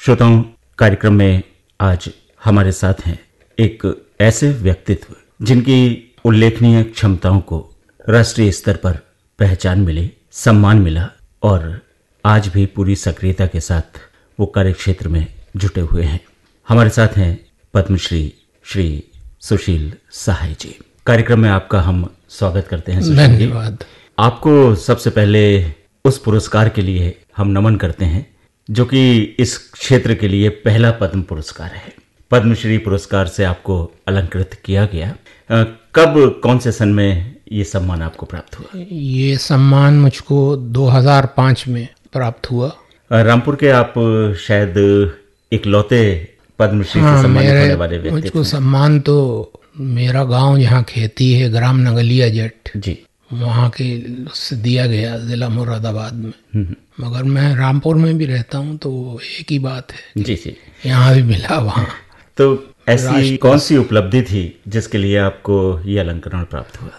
श्रोताओं, कार्यक्रम में आज हमारे साथ हैं एक ऐसे व्यक्तित्व जिनकी उल्लेखनीय क्षमताओं को राष्ट्रीय स्तर पर पहचान मिली, सम्मान मिला और आज भी पूरी सक्रियता के साथ वो कार्यक्षेत्र में जुटे हुए हैं। हमारे साथ हैं पद्मश्री श्री सुशील सहाय जी। कार्यक्रम में आपका हम स्वागत करते हैं। सुशील जी, धन्यवाद। आपको सबसे पहले उस पुरस्कार के लिए हम नमन करते हैं जो कि इस क्षेत्र के लिए पहला पद्म पुरस्कार है। पद्मश्री पुरस्कार से आपको अलंकृत किया गया। कब, कौन से सन में ये सम्मान आपको प्राप्त हुआ? ये सम्मान मुझको 2005 में प्राप्त हुआ। रामपुर के आप शायद इकलौते पद्मश्री से सम्मानित होने वाले व्यक्ति मुझको सम्मान तो मेरा गांव जहाँ खेती है, ग्राम नगलिया जट जी, वहाँ के से दिया गया, जिला मुरादाबाद में। मगर मैं रामपुर में भी रहता हूँ तो एक ही बात है जी जी, यहाँ भी मिला वहाँ। तो ऐसी कौन सी उपलब्धि थी जिसके लिए आपको ये अलंकरण प्राप्त हुआ?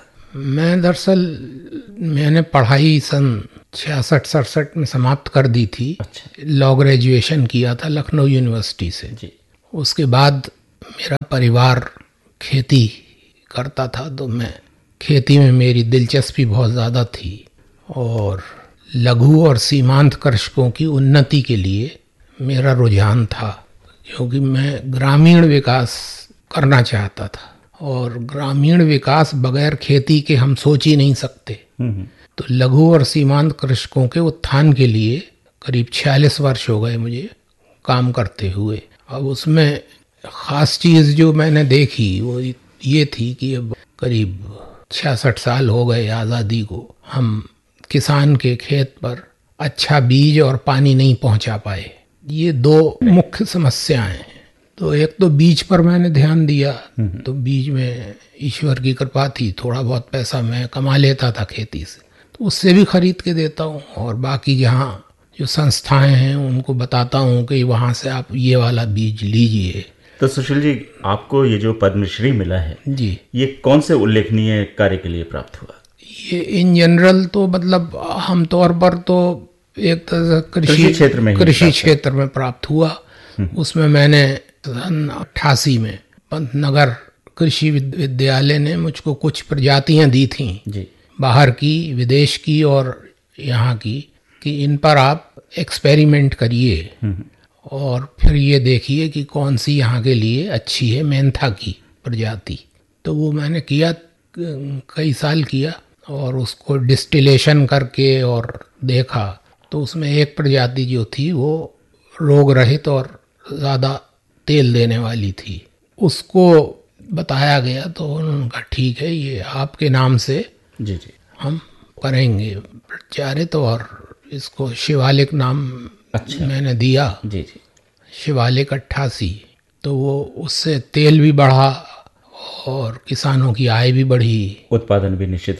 मैंने पढ़ाई सन 66-67 में समाप्त कर दी थी। अच्छा लॉ ग्रेजुएशन किया था लखनऊ यूनिवर्सिटी से जी, उसके बाद मेरा परिवार खेती करता था तो मैं खेती में मेरी दिलचस्पी बहुत ज़्यादा थी और लघु और सीमांत कृषकों की उन्नति के लिए मेरा रुझान था, क्योंकि मैं ग्रामीण विकास करना चाहता था और ग्रामीण विकास बगैर खेती के हम सोच ही नहीं सकते। तो लघु और सीमांत कृषकों के उत्थान के लिए करीब 46 वर्ष हो गए मुझे काम करते हुए। अब उसमें ख़ास चीज़ जो मैंने देखी वो ये थी कि अब करीब 66 साल हो गए आज़ादी को, हम किसान के खेत पर अच्छा बीज और पानी नहीं पहुंचा पाए। ये दो मुख्य समस्याएं हैं। तो एक तो बीज पर मैंने ध्यान दिया, तो बीज में ईश्वर की कृपा थी, थोड़ा बहुत पैसा मैं कमा लेता था खेती से, तो उससे भी खरीद के देता हूँ और बाकी जहाँ जो संस्थाएं हैं उनको बताता हूँ कि वहाँ से आप ये वाला बीज लीजिए। तो सुशील जी, आपको ये जो पद्मश्री मिला है जी, ये कौन से उल्लेखनीय कार्य के लिए प्राप्त हुआ? ये इन जनरल तो मतलब हम तौर पर तो एक तरह कृषि क्षेत्र में कृषि क्षेत्र में प्राप्त हुआ। उसमें मैंने सन 88 में पंतनगर कृषि विद्यालय ने मुझको कुछ प्रजातियां दी थी जी, बाहर की, विदेश की और यहाँ की, कि इन पर आप एक्सपेरिमेंट करिए और फिर ये देखिए कि कौन सी यहाँ के लिए अच्छी है, मेंथा की प्रजाति। तो वो मैंने किया, कई साल किया और उसको डिस्टिलेशन करके और देखा तो उसमें एक प्रजाति जो थी वो रोग रहित और ज़्यादा तेल देने वाली थी। उसको बताया गया तो उन्होंने कहा ठीक है, ये आपके नाम से जी जी, हम करेंगे प्रचारित और इसको शिवालिक नाम अच्छा मैंने दिया, जी जी, शिवालिक 88। तो वो उससे तेल भी बढ़ा और किसानों की आय भी बढ़ी, उत्पादन भी निश्चित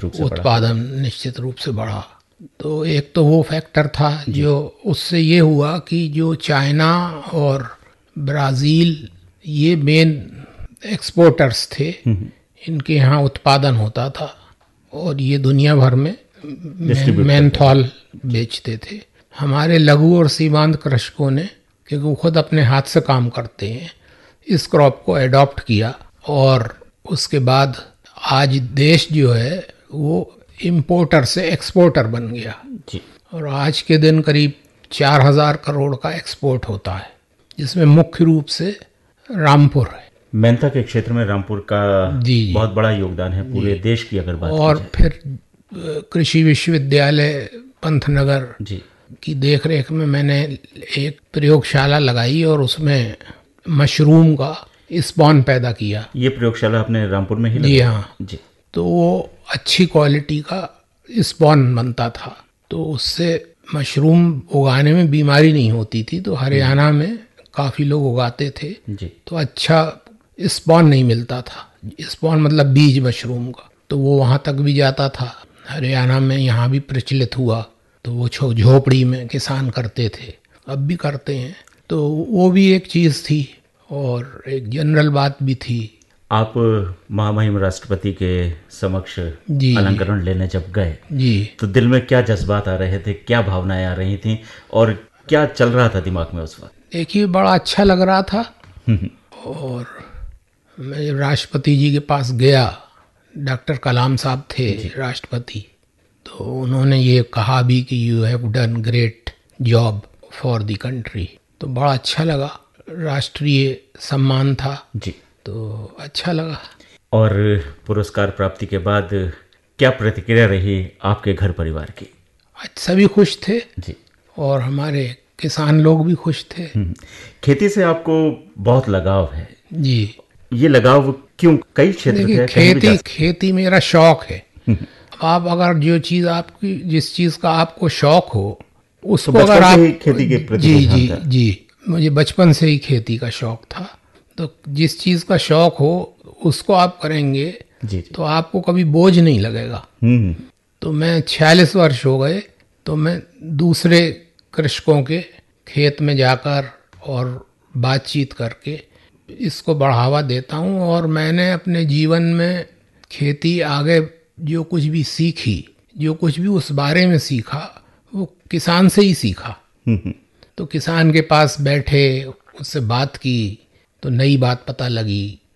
रूप से बढ़ा। तो एक तो वो फैक्टर था जो उससे ये हुआ कि जो चाइना और ब्राज़ील ये मेन एक्सपोर्टर्स थे, इनके यहाँ उत्पादन होता था और ये दुनिया भर में मेंथॉल बेचते थे। हमारे लघु और सीमांत कृषकों ने, क्योंकि वो खुद अपने हाथ से काम करते हैं, इस क्रॉप को अडॉप्ट किया और उसके बाद आज देश जो है वो इंपोर्टर से एक्सपोर्टर बन गया जी, और आज के दिन करीब 4000 करोड़ का एक्सपोर्ट होता है, जिसमें मुख्य रूप से रामपुर है। मेंथा के क्षेत्र में रामपुर का जी बहुत बड़ा योगदान है पूरे देश की अगर बात और की जाए। फिर कृषि विश्वविद्यालय पंतनगर जी की देखरेख में मैंने एक प्रयोगशाला लगाई और उसमें मशरूम का स्पॉन पैदा किया। ये प्रयोगशाला आपने रामपुर में ही जी हाँ, जी, तो वो अच्छी क्वालिटी का स्पॉन बनता था, तो उससे मशरूम उगाने में बीमारी नहीं होती थी। तो हरियाणा में काफ़ी लोग उगाते थे जी, तो अच्छा स्पॉन नहीं मिलता था। स्पॉन मतलब बीज मशरूम का, तो वो वहाँ तक भी जाता था। हरियाणा में यहाँ भी प्रचलित हुआ, तो वो झोपड़ी में किसान करते थे, अब भी करते हैं। तो वो भी एक चीज़ थी और एक जनरल बात भी थी। आप महामहिम राष्ट्रपति के समक्ष जी अलंकरण लेने जब गए जी, तो दिल में क्या जज्बात आ रहे थे, क्या भावनाएं आ रही थी और क्या चल रहा था दिमाग में उस वक्त? एक ही बड़ा अच्छा लग रहा था। और मैं राष्ट्रपति जी के पास गया, डॉक्टर कलाम साहब थे राष्ट्रपति, तो उन्होंने ये कहा भी कि you have done great job for the country, तो बड़ा अच्छा लगा, राष्ट्रीय सम्मान था जी, तो अच्छा लगा। और पुरस्कार प्राप्ति के बाद क्या प्रतिक्रिया रही आपके घर परिवार की? आज सभी खुश थे जी, और हमारे किसान लोग भी खुश थे। खेती से आपको बहुत लगाव है जी, ये लगाव क्यों? कई क्षेत्र देखिए है, कहीं भी जा सकते खेती मेरा शौक है। आप अगर जो चीज आपकी, जिस चीज का आपको शौक हो उसको तो अगर बचपन आप से ही खेती के प्रति जी रुझान जी था। जी, मुझे बचपन से ही खेती का शौक था। तो जिस चीज का शौक हो उसको आप करेंगे जी जी। तो आपको कभी बोझ नहीं लगेगा। तो मैं 46 वर्ष हो गए, तो मैं दूसरे कृषकों के खेत में जाकर और बातचीत करके इसको बढ़ावा देता हूँ। और मैंने अपने जीवन में खेती आगे जो कुछ भी सीखी, जो कुछ भी उस बारे में सीखा, वो किसान से ही सीखा। तो किसान के पास बैठे, उससे बात की तो नई बात पता लगी,